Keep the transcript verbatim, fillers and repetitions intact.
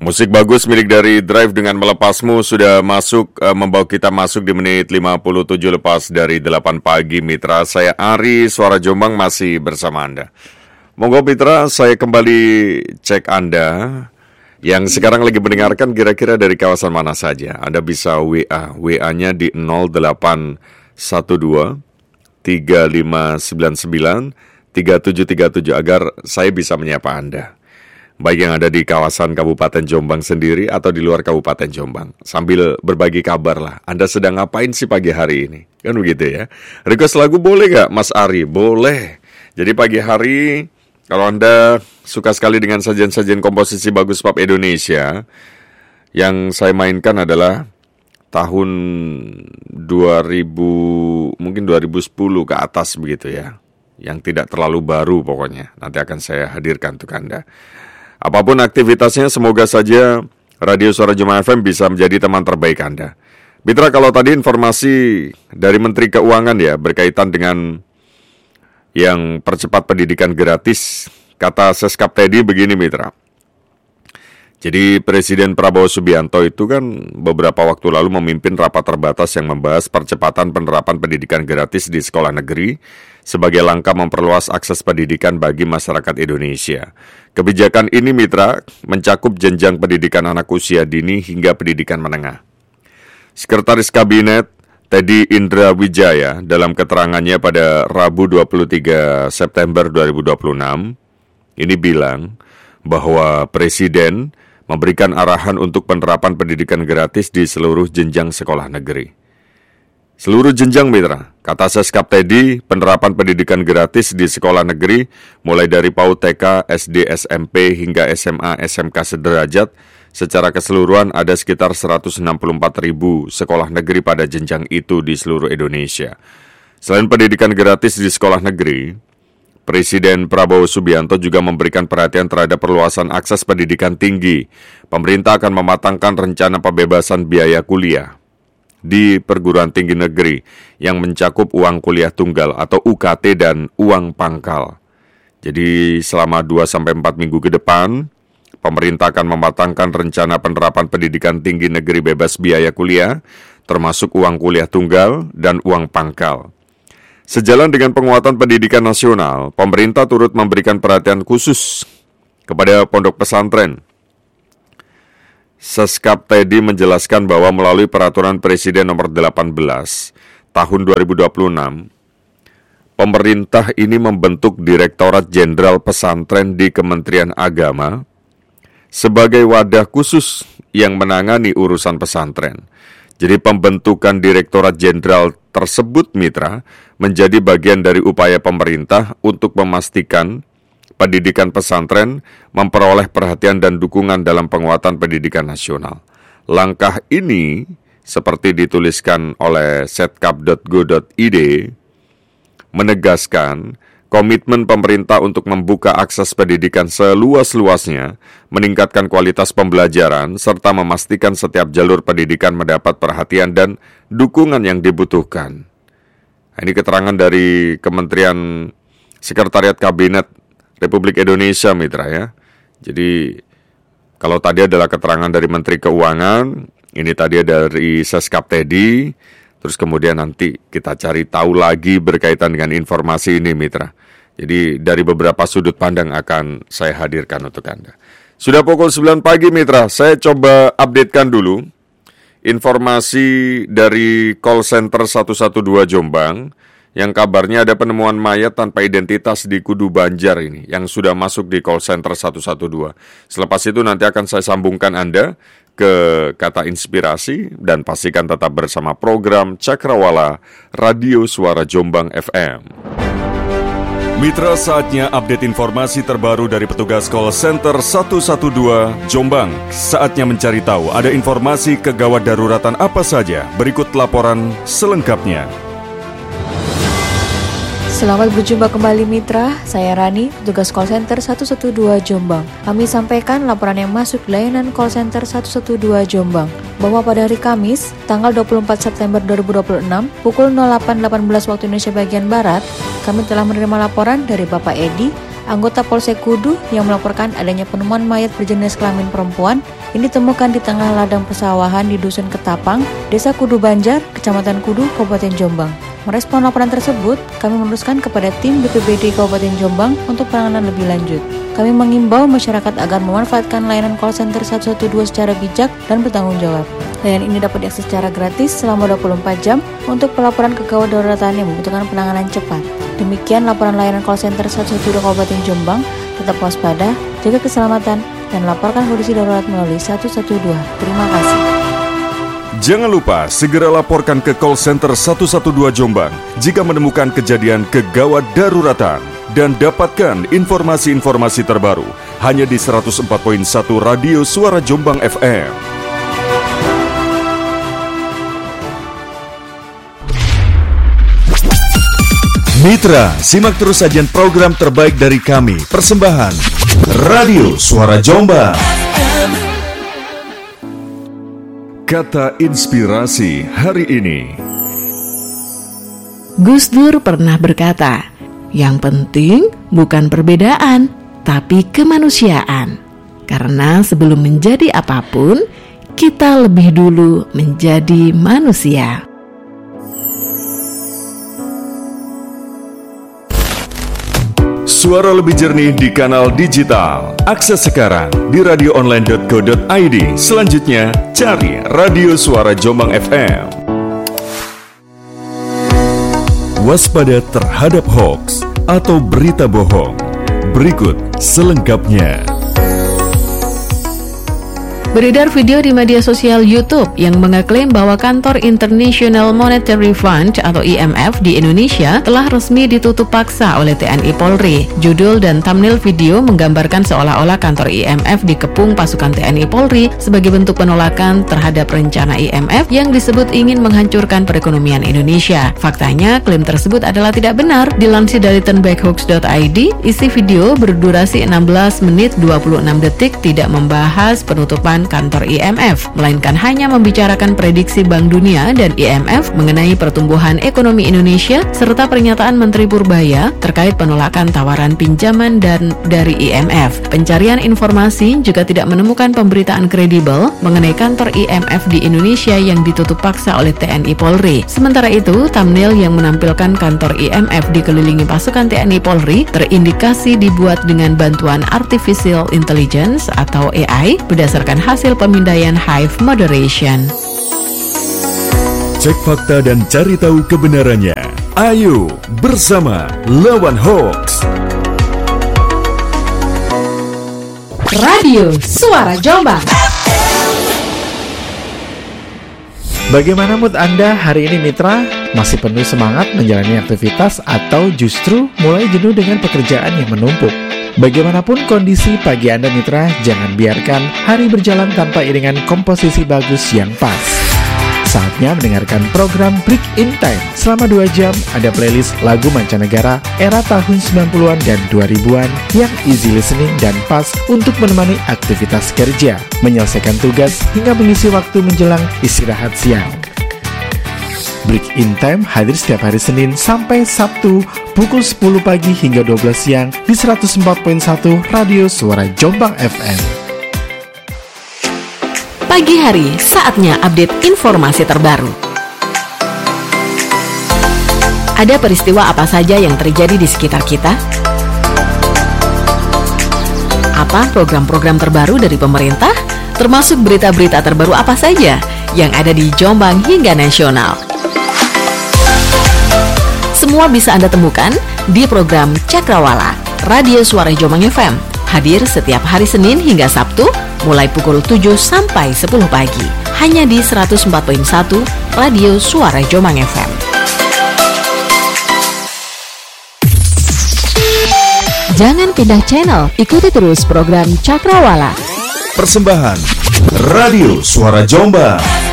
Musik bagus milik dari Drive dengan Melepasmu sudah masuk, uh, membawa kita masuk di menit lima puluh tujuh lepas dari delapan pagi, Mitra. Saya Ari, Suara Jombang masih bersama Anda. Monggo Mitra, saya kembali cek Anda yang sekarang lagi mendengarkan kira-kira dari kawasan mana saja. Anda bisa W A, W A-nya di nol delapan satu dua tiga lima sembilan sembilan tiga tujuh tiga tujuh agar saya bisa menyapa Anda. Baik yang ada di kawasan Kabupaten Jombang sendiri atau di luar Kabupaten Jombang. Sambil berbagi kabar lah, Anda sedang ngapain sih pagi hari ini? Kan begitu ya. Request lagu boleh gak Mas Ari? Boleh. Jadi pagi hari, kalau Anda suka sekali dengan sajian-sajian komposisi bagus pop Indonesia, yang saya mainkan adalah tahun dua ribu, mungkin dua ribu sepuluh ke atas begitu ya. Yang tidak terlalu baru pokoknya. Nanti akan saya hadirkan untuk Anda. Apapun aktivitasnya, semoga saja Radio Suara Jombang F M bisa menjadi teman terbaik Anda. Mitra, kalau tadi informasi dari Menteri Keuangan ya, berkaitan dengan yang percepat pendidikan gratis, kata Seskap tadi begini Mitra. Jadi Presiden Prabowo Subianto itu kan beberapa waktu lalu memimpin rapat terbatas yang membahas percepatan penerapan pendidikan gratis di sekolah negeri sebagai langkah memperluas akses pendidikan bagi masyarakat Indonesia. Kebijakan ini Mitra mencakup jenjang pendidikan anak usia dini hingga pendidikan menengah. Sekretaris Kabinet Teddy Indra Wijaya dalam keterangannya pada Rabu dua puluh tiga September dua ribu dua puluh enam ini bilang bahwa Presiden memberikan arahan untuk penerapan pendidikan gratis di seluruh jenjang sekolah negeri. Seluruh jenjang Mitra, kata Seskap Teddy, penerapan pendidikan gratis di sekolah negeri mulai dari PAUD T K, S D, S M P hingga S M A, S M K sederajat, secara keseluruhan ada sekitar seratus enam puluh empat ribu sekolah negeri pada jenjang itu di seluruh Indonesia. Selain pendidikan gratis di sekolah negeri, Presiden Prabowo Subianto juga memberikan perhatian terhadap perluasan akses pendidikan tinggi. Pemerintah akan mematangkan rencana pembebasan biaya kuliah di perguruan tinggi negeri yang mencakup uang kuliah tunggal atau U K T dan uang pangkal. Jadi selama dua sampai empat minggu ke depan, pemerintah akan mematangkan rencana penerapan pendidikan tinggi negeri bebas biaya kuliah, termasuk uang kuliah tunggal dan uang pangkal. Sejalan dengan penguatan pendidikan nasional, pemerintah turut memberikan perhatian khusus kepada pondok pesantren. Seskap Teddy menjelaskan bahwa melalui peraturan Presiden nomor delapan belas tahun dua ribu dua puluh enam, pemerintah ini membentuk Direktorat Jenderal Pesantren di Kementerian Agama sebagai wadah khusus yang menangani urusan pesantren. Jadi pembentukan Direktorat Jenderal tersebut Mitra menjadi bagian dari upaya pemerintah untuk memastikan pendidikan pesantren memperoleh perhatian dan dukungan dalam penguatan pendidikan nasional. Langkah ini seperti dituliskan oleh setkap dot go dot i d menegaskan komitmen pemerintah untuk membuka akses pendidikan seluas-luasnya, meningkatkan kualitas pembelajaran, serta memastikan setiap jalur pendidikan mendapat perhatian dan dukungan yang dibutuhkan. Ini keterangan dari Kementerian Sekretariat Kabinet Republik Indonesia, Mitra ya. Jadi, kalau tadi adalah keterangan dari Menteri Keuangan, ini tadi dari Seskap Teddy, terus kemudian nanti kita cari tahu lagi berkaitan dengan informasi ini Mitra. Jadi dari beberapa sudut pandang akan saya hadirkan untuk Anda. Sudah pukul sembilan pagi Mitra, saya coba updatekan dulu informasi dari call center seratus dua belas Jombang yang kabarnya ada penemuan mayat tanpa identitas di Kudu Banjar ini yang sudah masuk di call center seratus dua belas. Selepas itu nanti akan saya sambungkan Anda ke kata inspirasi dan pastikan tetap bersama program Cakrawala Radio Suara Jombang F M. Mitra, saatnya update informasi terbaru dari petugas call center seratus dua belas Jombang. Saatnya mencari tahu ada informasi kegawat daruratan apa saja. Berikut laporan selengkapnya. Selamat berjumpa kembali Mitra, saya Rani, petugas call center seratus dua belas Jombang. Kami sampaikan laporan yang masuk layanan call center seratus dua belas Jombang, bahwa pada hari Kamis, tanggal dua puluh empat September dua ribu dua puluh enam, pukul nol delapan delapan belas waktu Indonesia bagian Barat, kami telah menerima laporan dari Bapak Edi, anggota Polsek Kudu yang melaporkan adanya penemuan mayat berjenis kelamin perempuan yang ditemukan di tengah ladang persawahan di Dusun Ketapang, Desa Kudu Banjar, Kecamatan Kudu, Kabupaten Jombang. Merespon laporan tersebut, kami meneruskan kepada tim B P B D Kabupaten Jombang untuk penanganan lebih lanjut. Kami mengimbau masyarakat agar memanfaatkan layanan call center satu satu dua secara bijak dan bertanggung jawab. Layanan ini dapat diakses secara gratis selama dua puluh empat jam untuk pelaporan kegawat daruratan yang membutuhkan penanganan cepat. Demikian laporan layanan call center satu satu dua Kabupaten Jombang. Tetap waspada, jaga keselamatan, dan laporkan kondisi darurat melalui satu satu dua. Terima kasih. Jangan lupa segera laporkan ke call center satu satu dua Jombang jika menemukan kejadian kegawat daruratan. Dan dapatkan informasi-informasi terbaru hanya di seratus empat koma satu Radio Suara Jombang F M. Mitra, simak terus sajian program terbaik dari kami. Persembahan Radio Suara Jombang. Kata inspirasi hari ini. Gus Dur pernah berkata, yang penting bukan perbedaan, tapi kemanusiaan. Karena sebelum menjadi apapun, kita lebih dulu menjadi manusia. Suara lebih jernih di kanal digital. Akses sekarang di radio online dot co dot i d. Selanjutnya, cari Radio Suara Jombang F M. Waspada terhadap hoax atau berita bohong. Berikut selengkapnya. Beredar video di media sosial YouTube yang mengeklaim bahwa kantor International Monetary Fund atau I M F di Indonesia telah resmi ditutup paksa oleh T N I Polri. Judul dan thumbnail video menggambarkan seolah-olah kantor I M F dikepung pasukan T N I Polri sebagai bentuk penolakan terhadap rencana I M F yang disebut ingin menghancurkan perekonomian Indonesia. Faktanya, klaim tersebut adalah tidak benar. Dilansir dari turnbackhoax dot i d, isi video berdurasi enam belas menit dua puluh enam detik tidak membahas penutupan kantor I M F, melainkan hanya membicarakan prediksi Bank Dunia dan I M F mengenai pertumbuhan ekonomi Indonesia serta pernyataan Menteri Purbaya terkait penolakan tawaran pinjaman dan dari I M F. Pencarian informasi juga tidak menemukan pemberitaan kredibel mengenai kantor I M F di Indonesia yang ditutup paksa oleh T N I Polri. Sementara itu, thumbnail yang menampilkan kantor I M F dikelilingi pasukan T N I Polri terindikasi dibuat dengan bantuan Artificial Intelligence atau A I berdasarkan hasil hasil pemindaian Hive Moderation. Cek fakta dan cari tahu kebenarannya. Ayo bersama lawan hoax. Radio Suara Jombang. Bagaimana mood Anda hari ini, Mitra? Masih penuh semangat menjalani aktivitas atau justru mulai jenuh dengan pekerjaan yang menumpuk? Bagaimanapun kondisi pagi Anda, Mitra, jangan biarkan hari berjalan tanpa iringan komposisi bagus yang pas. Saatnya mendengarkan program Break in Time. Selama dua jam, ada playlist lagu mancanegara era tahun sembilan puluhan dan dua ribuan yang easy listening dan pas untuk menemani aktivitas kerja, menyelesaikan tugas, hingga mengisi waktu menjelang istirahat siang. Break in Time hadir setiap hari Senin sampai Sabtu pukul sepuluh pagi hingga dua belas siang di seratus empat koma satu Radio Suara Jombang F M. Pagi hari, saatnya update informasi terbaru. Ada peristiwa apa saja yang terjadi di sekitar kita? Apa program-program terbaru dari pemerintah? Termasuk berita-berita terbaru apa saja yang ada di Jombang hingga nasional? Semua bisa Anda temukan di program Cakrawala, Radio Suara Jombang F M. Hadir setiap hari Senin hingga Sabtu, mulai pukul tujuh sampai sepuluh pagi. Hanya di seratus empat koma satu Radio Suara Jombang F M. Jangan pindah channel, ikuti terus program Cakrawala. Persembahan Radio Suara Jombang.